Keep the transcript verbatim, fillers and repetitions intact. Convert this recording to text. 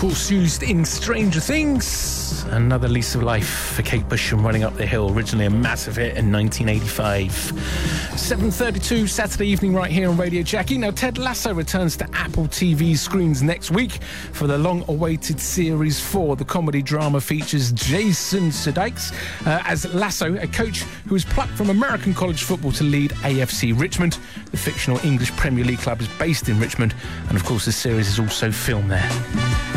course, used in Stranger Things. Another lease of life for Kate Bush and Running Up the Hill, originally a massive hit in nineteen eighty-five. seven thirty-two Saturday evening right here on Radio Jackie. Now, Ted Lasso returns to Apple T V screens next week for the long-awaited Series four. The comedy drama features Jason Sudeikis uh, as Lasso, a coach who was plucked from American college football to lead A F C Richmond. The fictional English Premier League club is based in Richmond, and of course the series is also filmed there.